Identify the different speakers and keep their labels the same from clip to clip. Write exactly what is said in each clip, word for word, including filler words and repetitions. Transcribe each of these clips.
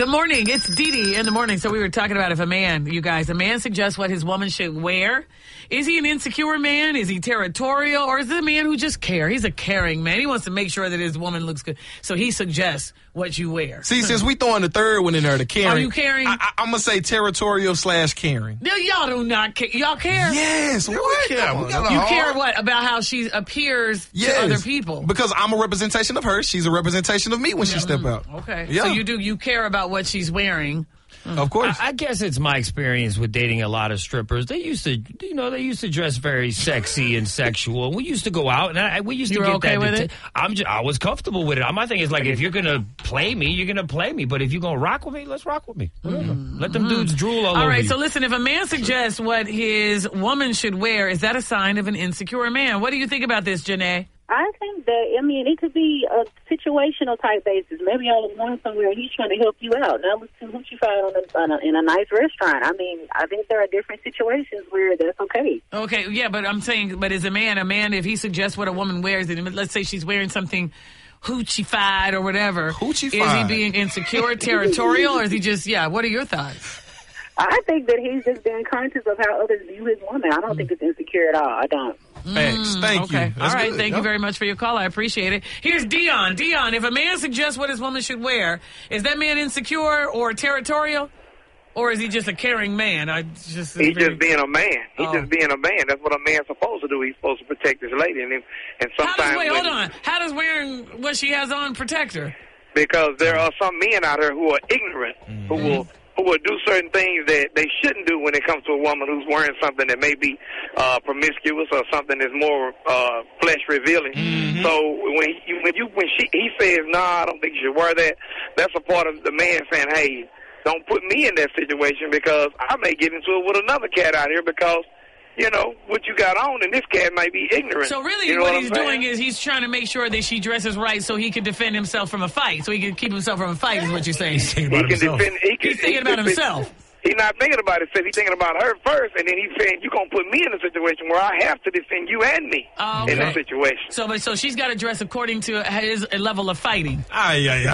Speaker 1: Good morning. It's Dee Dee in the morning. So we were talking about if a man, you guys, a man suggests what his woman should wear. Is he an insecure man? Is he territorial? Or is it a man who just cares? He's a caring man. He wants to make sure that his woman looks good. So he suggests what you wear.
Speaker 2: See, since we throwing the third one in there, the caring.
Speaker 1: Are you caring?
Speaker 2: I, I, I'm going to say territorial slash caring.
Speaker 1: No, y'all do not care. Y'all care?
Speaker 2: Yes.
Speaker 3: Yeah,
Speaker 2: what?
Speaker 3: we care. We got a
Speaker 1: You
Speaker 3: heart.
Speaker 1: care what? About how she appears
Speaker 2: Yes.
Speaker 1: to other people.
Speaker 2: Because I'm a representation of her. She's a representation of me when she step out.
Speaker 1: Okay.
Speaker 2: Yeah.
Speaker 1: So you do, you care about what she's wearing.
Speaker 2: Of course.
Speaker 4: I, I guess it's my experience with dating a lot of strippers. They used to, you know, they used to dress very sexy and sexual. We used to go out, and I, we used
Speaker 1: You
Speaker 4: to
Speaker 1: were
Speaker 4: get
Speaker 1: okay
Speaker 4: that.
Speaker 1: with
Speaker 4: deta-
Speaker 1: it?
Speaker 4: I'm just, I was comfortable with it. My thing is like, if you're gonna play me, you're gonna play me. But if you're gonna rock with me, let's rock with me. Whatever. Let them dudes drool all,
Speaker 1: All
Speaker 4: over
Speaker 1: right,
Speaker 4: you.
Speaker 1: so listen, if a man suggests what his woman should wear, is that a sign of an insecure man? What do you think about this, Janae?
Speaker 5: I think that, I mean, it could be a situational type basis. Maybe y'all are going somewhere and he's trying to help you out. Now, let's see what you find on a, on a, in a nice restaurant. I mean, I think there are different situations where that's okay.
Speaker 1: Okay, yeah, but I'm saying, but as a man, a man, if he suggests what a woman wears, and let's say she's wearing something hoochie-fied or whatever,
Speaker 2: Hoochie-fied.
Speaker 1: is he being insecure, territorial, or is he just, yeah, what are your thoughts?
Speaker 5: I think that he's just being conscious of how others view his woman. I don't think it's insecure at all. I don't.
Speaker 2: Facts. Thank
Speaker 1: Okay.
Speaker 2: you.
Speaker 1: All
Speaker 2: That's
Speaker 1: right.
Speaker 2: good.
Speaker 1: Thank you
Speaker 2: Yep.
Speaker 1: very much for your call. I appreciate it. Here's Dion. Dion, if a man suggests what his woman should wear, is that man insecure or territorial? Or is he just a caring man? I just
Speaker 6: He's just being a man. He's
Speaker 1: Oh.
Speaker 6: just being a man. That's what a man's supposed to do. He's supposed to protect his lady. And, and
Speaker 1: How
Speaker 6: sometimes
Speaker 1: does, wait,
Speaker 6: when-
Speaker 1: hold on. How does wearing what she has on protect her?
Speaker 6: because there are some men out here who are ignorant, who will who will do certain things that they shouldn't do when it comes to a woman who's wearing something that may be uh, promiscuous or something that's more uh, flesh revealing. So when you, when you when she he says, "No, nah, I don't think you should wear that," that's a part of the man saying, "Hey, don't put me in that situation because I may get into it with another cat out here because." You know, what you got on, and this cat might be ignorant.
Speaker 1: So really
Speaker 6: you know
Speaker 1: what
Speaker 6: what
Speaker 1: he's
Speaker 6: I'm saying?
Speaker 1: doing is he's trying to make sure that she dresses right so he can defend himself from a fight. So he can keep himself from a fight is what you're saying.
Speaker 4: He's thinking
Speaker 6: He
Speaker 4: about
Speaker 6: can
Speaker 4: himself.
Speaker 6: defend. He can,
Speaker 1: He's thinking
Speaker 6: he
Speaker 1: about
Speaker 6: can-
Speaker 1: himself.
Speaker 6: He's not thinking about himself. He's thinking about her first, and then he's saying, "You're gonna put me in a situation where I have to defend you and me
Speaker 1: Oh,
Speaker 6: in
Speaker 1: okay.
Speaker 6: this situation."
Speaker 1: So, but so she's got to dress according to his level of fighting.
Speaker 2: Ay, ay,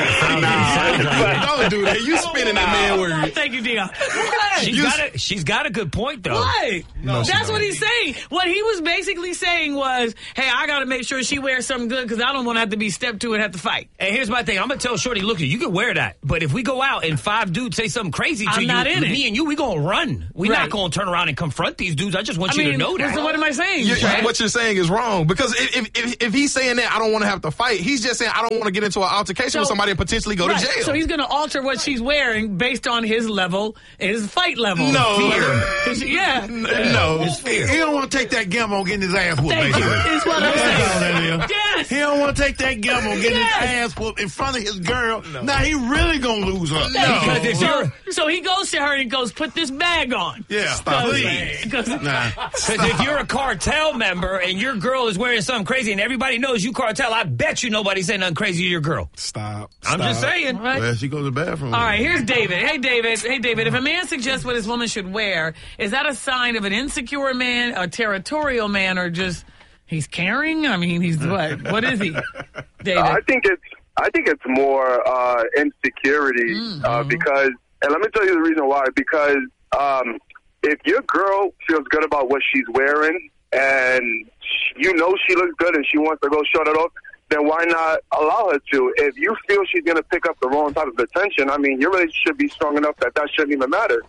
Speaker 2: ay. Don't do that. You spinning that man word.
Speaker 1: Thank you, Dion.
Speaker 4: She's
Speaker 2: You-
Speaker 4: got a, she's got a good point though.
Speaker 1: What?
Speaker 2: No, she
Speaker 1: That's
Speaker 2: don't.
Speaker 1: what he's saying. What he was basically saying was, hey, I got to make sure she wears something good because I don't want to have to be stepped to and have to fight.
Speaker 4: And here's my thing. I'm gonna tell Shorty, look, you can wear that, but if we go out and five dudes say something crazy to
Speaker 1: I'm
Speaker 4: you,
Speaker 1: not in it.
Speaker 4: me and you, we gonna run. We're
Speaker 1: Right.
Speaker 4: not gonna turn around and confront these dudes. I just want
Speaker 1: I
Speaker 4: you
Speaker 1: mean,
Speaker 4: to know that.
Speaker 1: so what am I saying?
Speaker 2: You-
Speaker 1: Brad?
Speaker 2: what you're saying is wrong because if, if if if he's saying that I don't want to have to fight, he's just saying I don't want to get into an altercation
Speaker 1: So-
Speaker 2: with somebody and potentially go
Speaker 1: Right.
Speaker 2: to jail.
Speaker 1: So he's going to alter what she's wearing based on his level, his fight level.
Speaker 2: No.
Speaker 1: His- yeah.
Speaker 2: no,
Speaker 3: He don't want to take that gamble on getting his ass whooped,
Speaker 1: Thank you.
Speaker 3: basically.
Speaker 1: Is what I'm
Speaker 3: That's all that
Speaker 1: saying.
Speaker 3: is.
Speaker 1: Yes.
Speaker 3: He don't want to take that gamble on getting
Speaker 1: Yes.
Speaker 3: his ass whooped in front of his girl. Now he really gonna lose her.
Speaker 4: Because if
Speaker 1: So,
Speaker 4: you're
Speaker 1: so he goes to her and he goes, put this bag on.
Speaker 3: Yeah,
Speaker 2: Stop,
Speaker 3: please.
Speaker 1: Because-
Speaker 3: Nah.
Speaker 4: Because if you're a cartel member and your girl is wearing something crazy and everybody knows you cartel, I bet you nobody say nothing crazy to your girl.
Speaker 2: Stop.
Speaker 4: I'm just
Speaker 2: Stop.
Speaker 4: saying.
Speaker 1: Right.
Speaker 3: Well, she goes to the bathroom.
Speaker 1: All right, here's David. Hey, David. Hey, David. If a man suggests what his woman should wear, is that a sign of an insecure man, a territorial man, or just he's caring? I mean, he's what? What is he, David?
Speaker 7: I think it's I think it's more uh, insecurity uh, because, and let me tell you the reason why. Because um, if your girl feels good about what she's wearing and you know she looks good and she wants to go show that off, then why not allow her to? If you feel she's going to pick up the wrong type of attention, I mean, your relationship should be strong enough that that shouldn't even matter.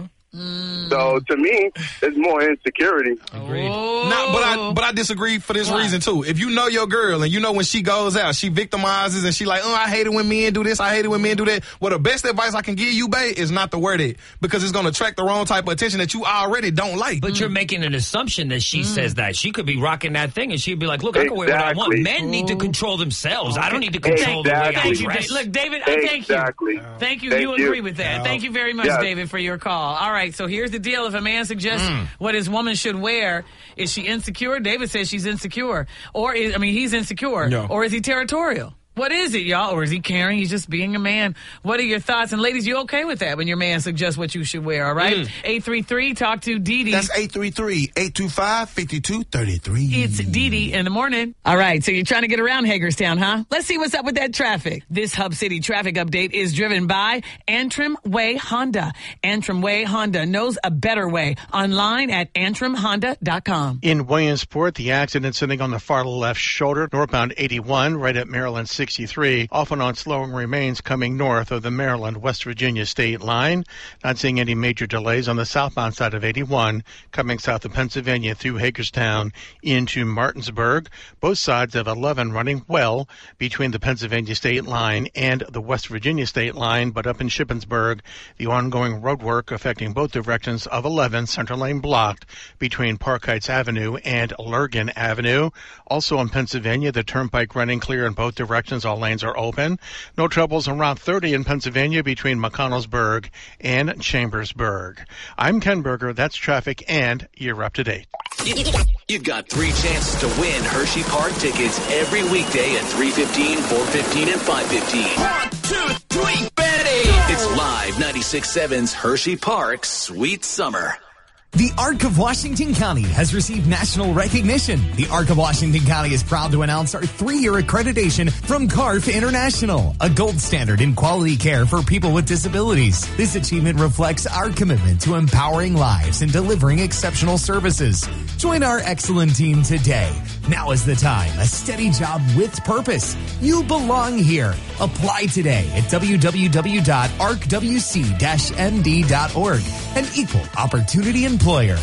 Speaker 7: So to me, it's more insecurity.
Speaker 1: Oh.
Speaker 2: Nah, but I but I disagree for this
Speaker 1: Why?
Speaker 2: reason too. If you know your girl and you know when she goes out, she victimizes and she like, oh, I hate it when men do this, I hate it when men do that. Well, the best advice I can give you, babe, is not to wear that because it's gonna attract the wrong type of attention that you already don't like.
Speaker 4: But you're making an assumption that she says that. She could be rocking that thing and she'd be like, look, I can wear what I want.
Speaker 7: Exactly.
Speaker 4: Men need to control themselves. I don't need to control the way I
Speaker 1: Thank you,
Speaker 4: dress.
Speaker 1: David. Look, David, I thank
Speaker 7: Exactly.
Speaker 1: you. Thank you.
Speaker 7: Thank
Speaker 1: you
Speaker 7: you.
Speaker 1: agree with that. Thank you very much,
Speaker 7: Yes.
Speaker 1: David, for your call. All right, so here's the deal. If a man suggests what his woman should wear, is she insecure? David says she's insecure. Or, is, I mean, he's insecure.
Speaker 2: No.
Speaker 1: Or is he territorial? What is it, y'all? Or is he caring? He's just being a man. What are your thoughts? And ladies, you okay with that when your man suggests what you should wear, all right?
Speaker 2: Mm.
Speaker 1: eight three three, talk to Dee Dee.
Speaker 3: That's eight three three, eight two five, five two three three.
Speaker 1: It's Dee Dee in the morning. All right, so you're trying to get around Hagerstown, huh? Let's see what's up with that traffic. This Hub City traffic update is driven by Antrim Way Honda. Antrim Way Honda knows a better way. Online at antrim honda dot com.
Speaker 8: In Williamsport, the accident sitting on the far left shoulder, northbound eighty-one, right at Maryland sixty-three. Often on slowing remains coming north of the Maryland-West Virginia state line. Not seeing any major delays on the southbound side of eighty-one, coming south of Pennsylvania through Hagerstown into Martinsburg. Both sides of eleven running well between the Pennsylvania state line and the West Virginia state line, but up in Shippensburg, the ongoing road work affecting both directions of eleven, center lane blocked between Park Heights Avenue and Lurgan Avenue. Also in Pennsylvania, the turnpike running clear in both directions. All lanes are open. No troubles on Route thirty in Pennsylvania between McConnellsburg and Chambersburg. I'm Ken Berger. That's traffic, and you're up to date.
Speaker 9: You've got three chances to win Hershey Park tickets every weekday at three fifteen, four fifteen, and five fifteen. One, two, three, Betty! It's live ninety-six point seven's Hershey Park Sweet Summer.
Speaker 10: The Arc of Washington County has received national recognition. The Arc of Washington County is proud to announce our three-year accreditation from C A R F International, a gold standard in quality care for people with disabilities. This achievement reflects our commitment to empowering lives and delivering exceptional services. Join our excellent team today. Now is the time. A steady job with purpose. You belong here. Apply today at w w w dot arc w c dash m d dot org. An equal opportunity employer.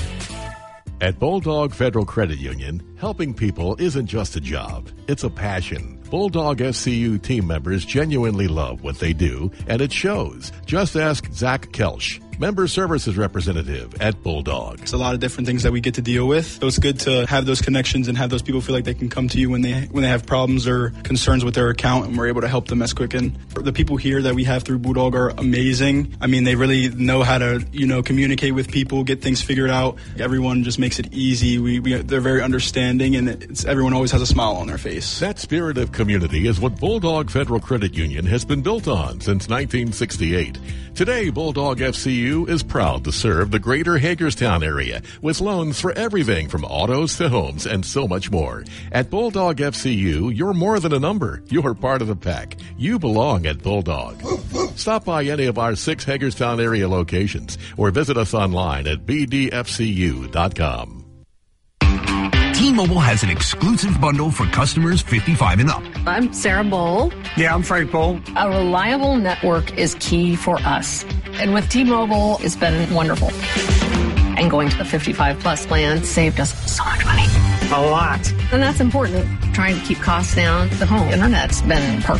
Speaker 11: At Bulldog Federal Credit Union, helping people isn't just a job, it's a passion. Bulldog F C U team members genuinely love what they do, and it shows. Just ask Zach Kelsch, Member Services Representative at Bulldog.
Speaker 12: It's a lot of different things that we get to deal with. So it's good to have those connections and have those people feel like they can come to you when they when they have problems or concerns with their account, and we're able to help them as quick. And the people here that we have through Bulldog are amazing. I mean, they really know how to, you know, communicate with people, get things figured out. Everyone just makes it easy. We, we they're very understanding, and it's, everyone always has a smile on their face.
Speaker 11: That spirit of community is what Bulldog Federal Credit Union has been built on since nineteen sixty-eight. Today, Bulldog F C U is proud to serve the greater Hagerstown area with loans for everything from autos to homes and so much more. At Bulldog F C U, you're more than a number. You're part of the pack. You belong at Bulldog. Stop by any of our six Hagerstown area locations or visit us online at b d f c u dot com.
Speaker 13: T-Mobile has an exclusive bundle for customers fifty-five and up.
Speaker 14: I'm Sarah Bowl.
Speaker 15: Yeah, I'm Frank Bowl.
Speaker 14: A reliable network is key for us. And with T-Mobile, it's been wonderful. And going to the fifty-five plus plan saved us so much money.
Speaker 15: A lot.
Speaker 14: And that's important. Trying to keep costs down. The home internet's been perfect.